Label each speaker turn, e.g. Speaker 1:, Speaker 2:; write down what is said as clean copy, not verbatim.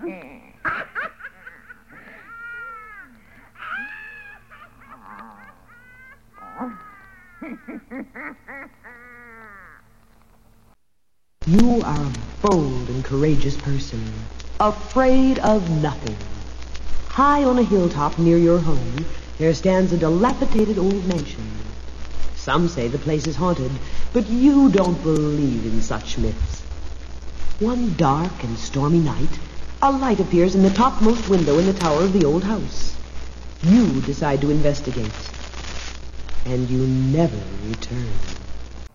Speaker 1: You are a bold and courageous person, afraid of nothing. High on a hilltop near your home, there stands a dilapidated old mansion. Some say the place is haunted, but you don't believe in such myths. One dark and stormy night, a light appears in the topmost window in the tower of the old house. You decide to investigate, and you never return.